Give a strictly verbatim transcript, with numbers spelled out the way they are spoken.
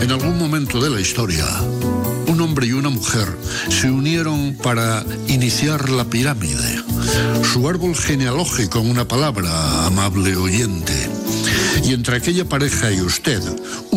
En algún momento de la historia, un hombre y una mujer se unieron para iniciar la pirámide. Su árbol genealógico, en una palabra, amable oyente. Y entre aquella pareja y usted,